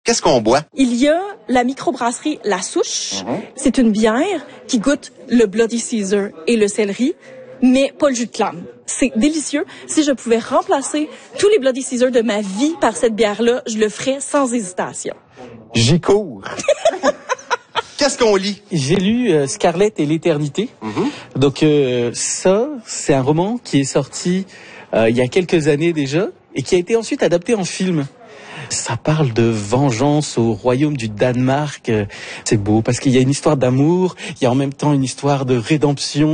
Qu'est-ce qu'on boit? Il y a la microbrasserie La Souche. C'est une bière qui goûte le Bloody Caesar et le céleri, mais pas le jus de clame. C'est délicieux. Si je pouvais remplacer tous les Bloody Caesar de ma vie par cette bière-là, je le ferais sans hésitation. J'y cours. Qu'est-ce qu'on lit? J'ai lu Scarlett et l'éternité. Donc ça, c'est un roman qui est sorti il y a quelques années déjà et qui a été ensuite adapté en film. Ça parle de vengeance au royaume du Danemark. C'est beau parce qu'il y a une histoire d'amour, il y a en même temps une histoire de rédemption.